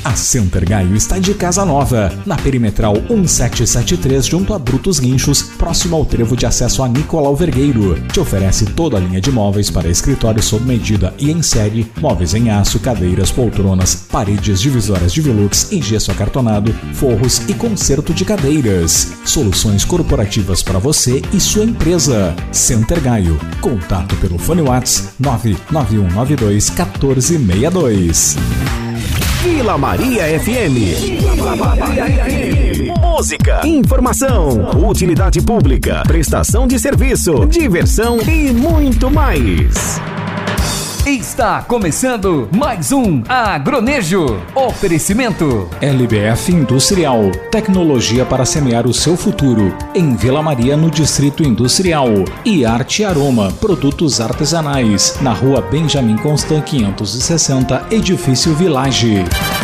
A Center Gaio está de casa nova, na Perimetral 1773, junto a Brutus Guinchos, próximo ao trevo de acesso a Nicolau Vergueiro. Te oferece toda a linha de móveis para escritório sob medida e em série, móveis em aço, cadeiras, poltronas, paredes divisórias de velux em gesso acartonado, forros e conserto de cadeiras. Soluções corporativas para você e sua empresa. Center Gaio. Contato pelo fone WhatsApp 991921462. Vila Maria FM. Vila Maria FM. Música, informação, utilidade pública, prestação de serviço, diversão e muito mais. Está começando mais um Agronejo. Oferecimento LBF Industrial, tecnologia para semear o seu futuro. Em Vila Maria, no Distrito Industrial. E Arte Aroma, produtos artesanais. Na Rua Benjamin Constant 560, Edifício Village.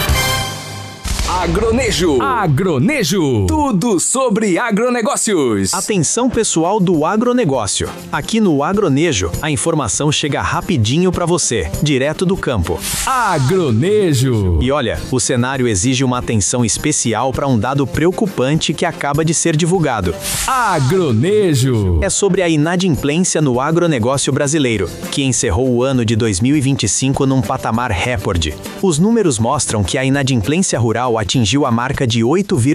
Agronejo. Agronejo. Tudo sobre agronegócios. Atenção pessoal do agronegócio. Aqui no Agronejo, a informação chega rapidinho para você, direto do campo. Agronejo. E olha, o cenário exige uma atenção especial para um dado preocupante que acaba de ser divulgado. Agronejo. É sobre a inadimplência no agronegócio brasileiro, que encerrou o ano de 2025 num patamar recorde. Os números mostram que a inadimplência rural atingiu a marca de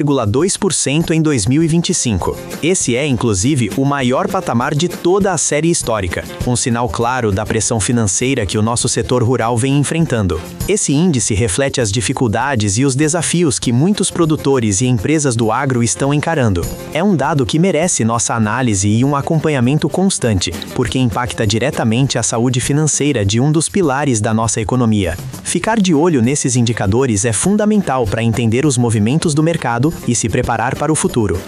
8,2% em 2025. Esse é, inclusive, o maior patamar de toda a série histórica, um sinal claro da pressão financeira que o nosso setor rural vem enfrentando. Esse índice reflete as dificuldades e os desafios que muitos produtores e empresas do agro estão encarando. É um dado que merece nossa análise e um acompanhamento constante, porque impacta diretamente a saúde financeira de um dos pilares da nossa economia. Ficar de olho nesses indicadores é fundamental para entender os movimentos do mercado e se preparar para o futuro.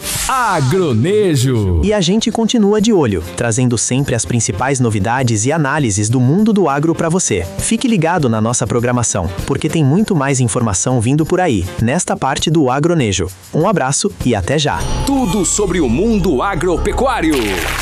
Agronejo. E a gente continua de olho, trazendo sempre as principais novidades e análises do mundo do agro para você. Fique ligado na nossa programação, porque tem muito mais informação vindo por aí, nesta parte do Agronejo. Um abraço e até já. Tudo sobre o mundo agropecuário.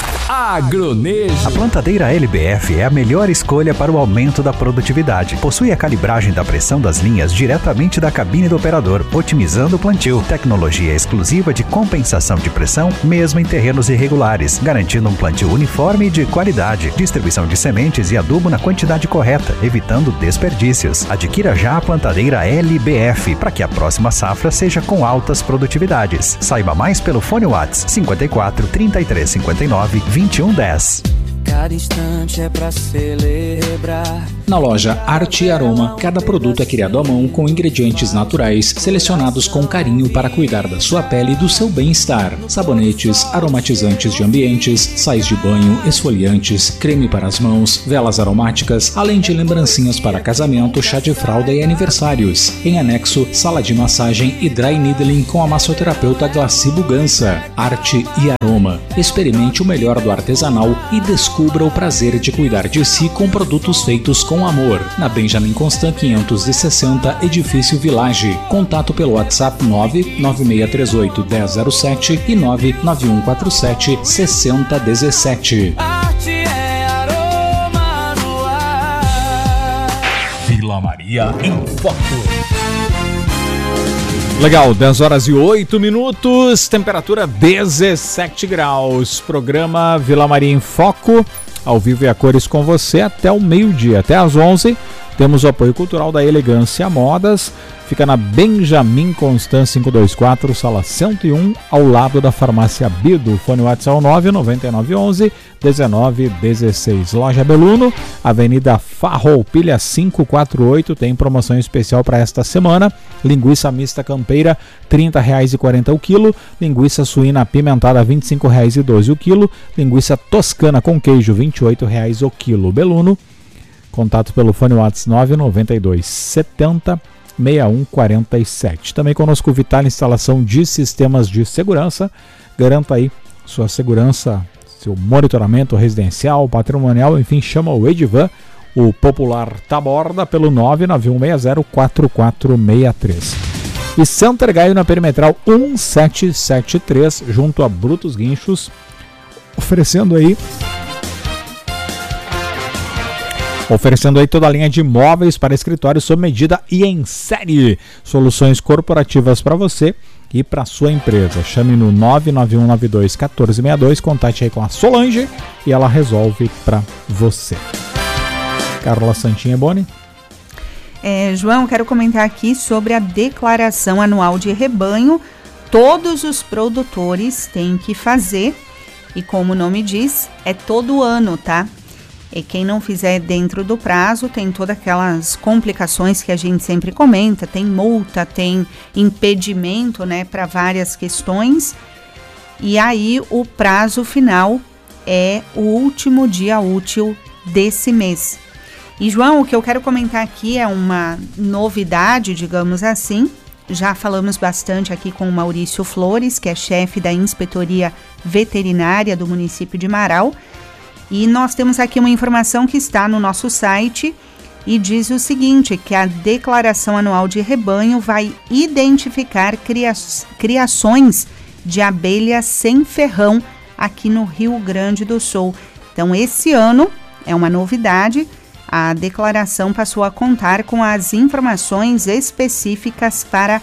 Agronejo. A plantadeira LBF é a melhor escolha para o aumento da produtividade. Possui a calibragem da pressão das linhas diretamente da cabine do operador, otimizando o plantio. Tecnologia exclusiva de compensação de pressão, mesmo em terrenos irregulares, garantindo um plantio uniforme e de qualidade. Distribuição de sementes e adubo na quantidade correta, evitando desperdícios. Adquira já a plantadeira LBF, para que a próxima safra seja com altas produtividades. Saiba mais pelo fone WhatsApp 54 33 59 2110. Cada instante é pra celebrar. Na loja Arte e Aroma, cada produto é criado à mão com ingredientes naturais, selecionados com carinho para cuidar da sua pele e do seu bem-estar. Sabonetes, aromatizantes de ambientes, sais de banho, esfoliantes, creme para as mãos, velas aromáticas, além de lembrancinhas para casamento, chá de fralda e aniversários. Em anexo, sala de massagem e dry needling com a massoterapeuta Glaci Bugança. Arte e Aroma. Experimente o melhor do artesanal e descubra o prazer de cuidar de si com produtos feitos com amor. Na Benjamin Constant 560, Edifício Village. Contato pelo WhatsApp 99638 1007 e 99147 6017. Arte é aroma no ar. Vila Maria em Foco. Legal, 10 horas e 8 minutos, temperatura 17 graus. Programa Vila Maria em Foco, ao vivo e a cores com você até o meio-dia, até às 11. Temos o apoio cultural da Elegância Modas, fica na Benjamin Constant 524, sala 101, ao lado da farmácia Bido. Fone WhatsApp 99911 1916. Loja Beluno, Avenida Farroupilha 548, tem promoção especial para esta semana. Linguiça mista campeira R$ 30,40 o quilo, linguiça suína apimentada R$ 25,12 o quilo, linguiça toscana com queijo R$ 28,00 o quilo. Beluno, contato pelo fone WhatsApp 992 70 6147. Também conosco Vital Instalação de Sistemas de Segurança. Garanta aí sua segurança, seu monitoramento residencial, patrimonial, enfim, chama o Edivan, o popular Taborda, pelo 991604463. E Center Gaio na Perimetral 1773, junto a Brutus Guinchos, oferecendo aí Oferecendo aí toda a linha de imóveis para escritórios sob medida e em série. Soluções corporativas para você e para sua empresa. Chame no 991921462, contate aí com a Solange e ela resolve para você. Carla Santinha-Boni. João, quero comentar aqui sobre a declaração anual de rebanho. Todos os produtores têm que fazer e, como o nome diz, é todo ano, tá? E quem não fizer dentro do prazo tem todas aquelas complicações que a gente sempre comenta, tem multa, tem impedimento, né, para várias questões. E aí o prazo final é o último dia útil desse mês. E, João, o que eu quero comentar aqui é uma novidade, digamos assim. Já falamos bastante aqui com o Maurício Flores, que é chefe da Inspetoria Veterinária do município de Marau. E nós temos aqui uma informação que está no nosso site e diz o seguinte, que a declaração anual de rebanho vai identificar criações de abelhas sem ferrão aqui no Rio Grande do Sul. Então, esse ano é uma novidade, a declaração passou a contar com as informações específicas para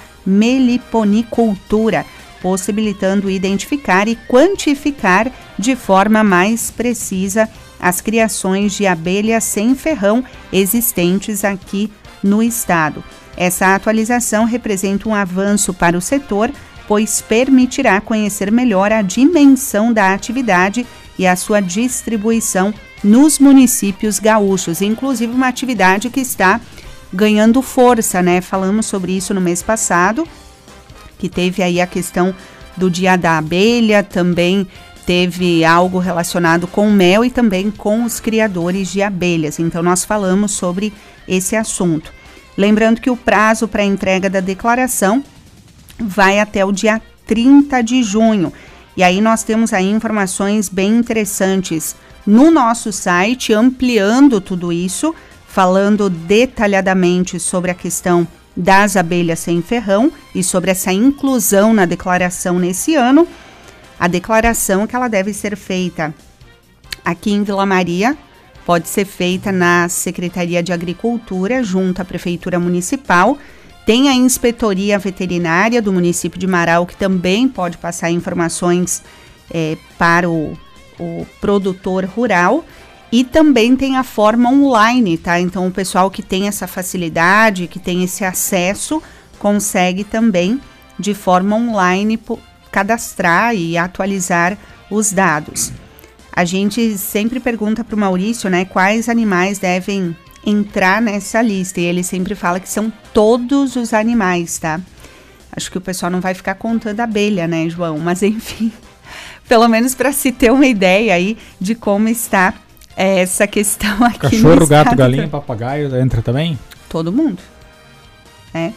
meliponicultura, possibilitando identificar e quantificar de forma mais precisa as criações de abelhas sem ferrão existentes aqui no estado. Essa atualização representa um avanço para o setor, pois permitirá conhecer melhor a dimensão da atividade e a sua distribuição nos municípios gaúchos, inclusive uma atividade que está ganhando força, né? Falamos sobre isso no mês passado, que teve aí a questão do Dia da Abelha, também teve algo relacionado com mel e também com os criadores de abelhas. Então, nós falamos sobre esse assunto. Lembrando que o prazo para a entrega da declaração vai até o dia 30 de junho. E aí nós temos aí informações bem interessantes no nosso site, ampliando tudo isso, falando detalhadamente sobre a questão das abelhas sem ferrão e sobre essa inclusão na declaração nesse ano. A declaração que ela deve ser feita aqui em Vila Maria, pode ser feita na Secretaria de Agricultura, junto à Prefeitura Municipal. Tem a Inspetoria Veterinária do município de Marau, que também pode passar informações para o produtor rural. E também tem a forma online, tá? Então, o pessoal que tem essa facilidade, que tem esse acesso, consegue também, de forma online, cadastrar e atualizar os dados. A gente sempre pergunta para o Maurício, né, quais animais devem entrar nessa lista, e ele sempre fala que são todos os animais, tá? Acho que o pessoal não vai ficar contando abelha, né, João? Mas, enfim, pelo menos para se ter uma ideia aí de como está essa questão aqui. Cachorro, gato, galinha, papagaio, entra também? Todo mundo, né?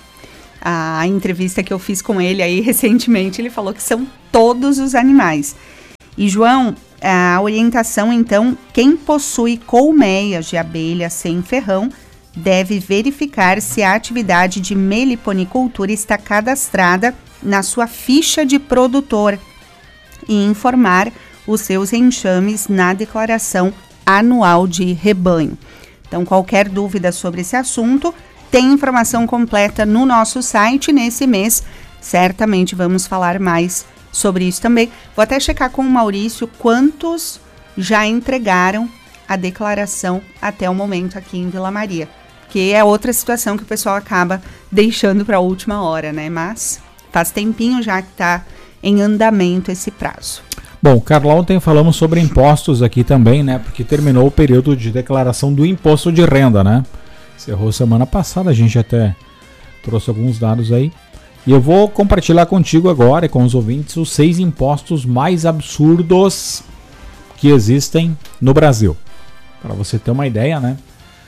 A entrevista que eu fiz com ele aí recentemente, ele falou que são todos os animais. E, João, a orientação, então, quem possui colmeias de abelha sem ferrão deve verificar se a atividade de meliponicultura está cadastrada na sua ficha de produtor e informar os seus enxames na declaração anual de rebanho. Então, qualquer dúvida sobre esse assunto, tem informação completa no nosso site. Nesse mês, certamente vamos falar mais sobre isso também. Vou até checar com o Maurício quantos já entregaram a declaração até o momento aqui em Vila Maria, que é outra situação que o pessoal acaba deixando para a última hora, né? Mas faz tempinho já que está em andamento esse prazo. Bom, Carla, ontem falamos sobre impostos aqui também, né? Porque terminou o período de declaração do imposto de renda, né? Encerrou semana passada, a gente até trouxe alguns dados aí. E eu vou compartilhar contigo agora e com os ouvintes os 6 impostos mais absurdos que existem no Brasil. Para você ter uma ideia, né?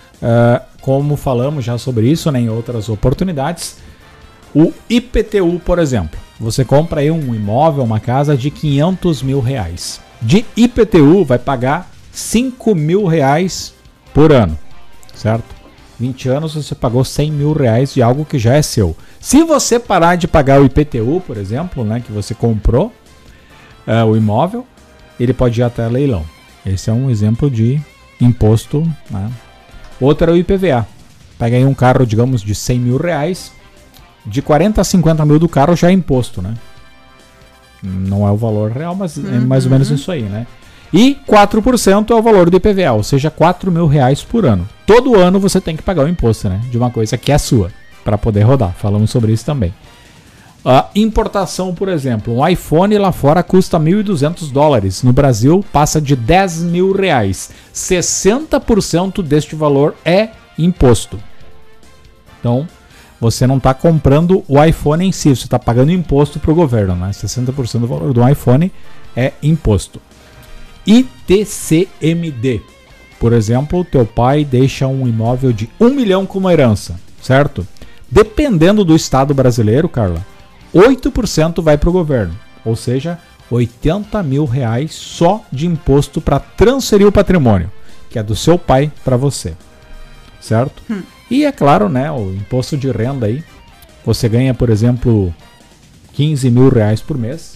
Como falamos já sobre isso, né, em outras oportunidades, o IPTU, por exemplo. Você compra aí um imóvel, uma casa de R$500 mil. De IPTU vai pagar R$5.000 por ano, certo? 20 anos você pagou R$100 mil de algo que já é seu. Se você parar de pagar o IPTU, por exemplo, né, que você comprou o imóvel, ele pode ir até leilão. Esse é um exemplo de imposto, né, Outra é o IPVA. Pega aí um carro, digamos, de 100 mil reais, de 40 a 50 mil do carro já é imposto, né? Não é o valor real, mas é mais ou menos isso aí, né? E 4% é o valor do IPVA, ou seja, 4 mil reais por ano. Todo ano você tem que pagar o imposto, né? De uma coisa que é sua, para poder rodar. Falamos sobre isso também. A importação, por exemplo, um iPhone lá fora custa $1.200. No Brasil passa de 10 mil reais. 60% deste valor é imposto. Então, você não está comprando o iPhone em si, você está pagando imposto para o governo, né? 60% do valor do iPhone é imposto. ITCMD. Por exemplo, teu pai deixa um imóvel de 1 milhão como herança, certo? Dependendo do estado brasileiro, Carla, 8% vai para o governo, ou seja, 80 mil reais só de imposto para transferir o patrimônio, que é do seu pai para você, certo? E é claro, né, o imposto de renda aí, você ganha, por exemplo, 15 mil reais por mês,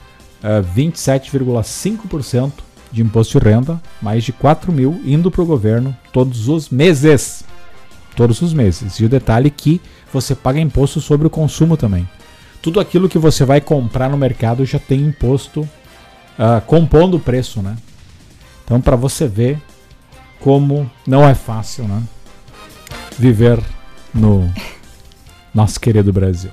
27,5% de imposto de renda, mais de 4 mil indo para o governo todos os meses. Todos os meses. E o detalhe é que você paga imposto sobre o consumo também. Tudo aquilo que você vai comprar no mercado já tem imposto compondo o preço, né? Então, para você ver como não é fácil, né, viver no nosso querido Brasil.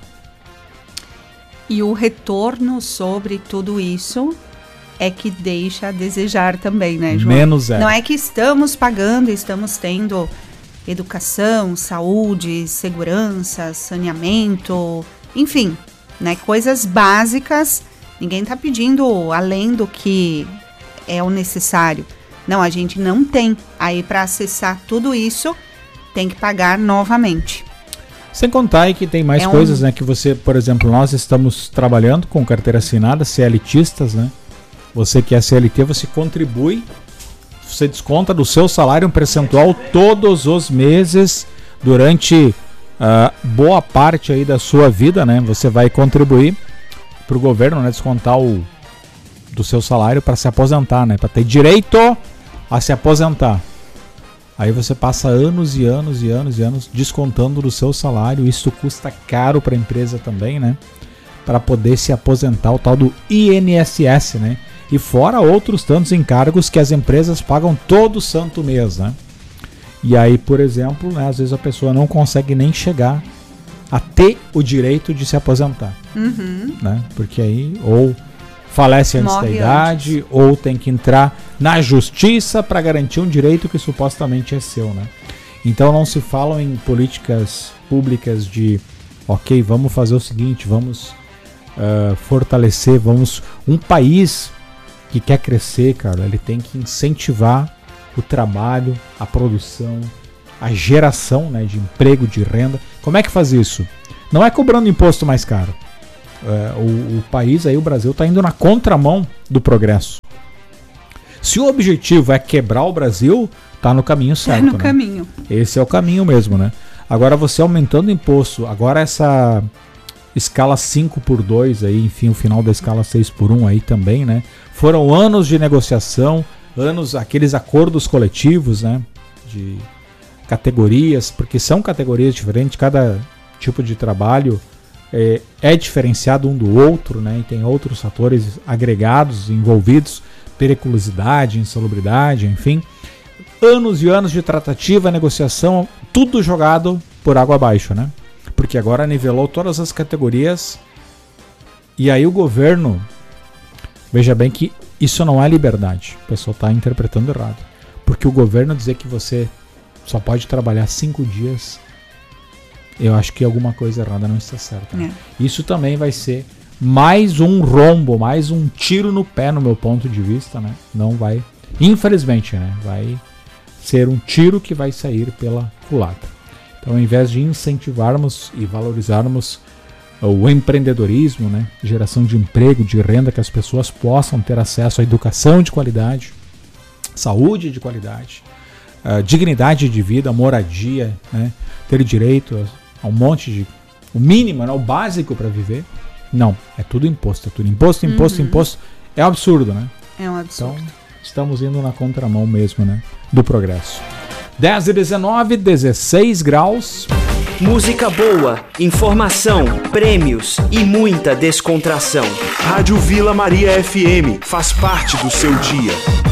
E o retorno sobre tudo isso é que deixa a desejar também, né, João? Menos é. Não é que estamos pagando, estamos tendo educação, saúde, segurança, saneamento, enfim, né, coisas básicas. Ninguém está pedindo além do que é o necessário. Não, a gente não tem. Aí para acessar tudo isso, tem que pagar novamente. Sem contar aí que tem mais coisas, né, que você, por exemplo, nós estamos trabalhando com carteira assinada, CLTistas, né? Você que é CLT, você contribui, você desconta do seu salário um percentual todos os meses durante boa parte aí da sua vida, né? Você vai contribuir para o governo, né? Descontar do seu salário para se aposentar, né? Para ter direito a se aposentar. Aí você passa anos e anos e anos e anos descontando do seu salário. Isso custa caro para a empresa também, né? Para poder se aposentar, o tal do INSS, né? E fora outros tantos encargos que as empresas pagam todo santo mês, né? E aí, por exemplo, né, às vezes a pessoa não consegue nem chegar a ter o direito de se aposentar, né? Porque aí ou falece antes da idade, ou tem que entrar na justiça para garantir um direito que supostamente é seu, né? Então não se fala em políticas públicas de, ok, vamos fazer o seguinte, vamos fortalecer, um país que quer crescer, cara, ele tem que incentivar o trabalho, a produção, a geração, né, de emprego, de renda. Como é que faz isso? Não é cobrando imposto mais caro. O país, aí, o Brasil, está indo na contramão do progresso. Se o objetivo é quebrar o Brasil, está no caminho certo. Está no caminho. Esse é o caminho mesmo, né? Agora você aumentando o imposto, agora essa escala 5x2 aí, enfim, o final da escala 6x1 aí também, né? Foram anos de negociação, aqueles acordos coletivos, né? De categorias, porque são categorias diferentes, cada tipo de trabalho é diferenciado um do outro, né? E tem outros fatores agregados, envolvidos, periculosidade, insalubridade, enfim. Anos e anos de tratativa, negociação, tudo jogado por água abaixo, né? Porque agora nivelou todas as categorias e aí o governo, veja bem que isso não é liberdade, o pessoal está interpretando errado, porque o governo dizer que você só pode trabalhar 5 dias, eu acho que alguma coisa errada não está certa, né? Isso também vai ser mais um rombo, mais um tiro no pé no meu ponto de vista, né? Não vai, infelizmente, né? Vai ser um tiro que vai sair pela culatra. Então, ao invés de incentivarmos e valorizarmos o empreendedorismo, né, geração de emprego, de renda, que as pessoas possam ter acesso à educação de qualidade, saúde de qualidade, dignidade de vida, moradia, né, ter direito a um monte de... o mínimo, né, o básico para viver. Não, é tudo imposto, imposto. É um absurdo, né? É um absurdo. Então, estamos indo na contramão mesmo, né, do progresso. 10 e 19, 16 graus. Música boa, informação, prêmios e muita descontração. Rádio Vila Maria FM faz parte do seu dia.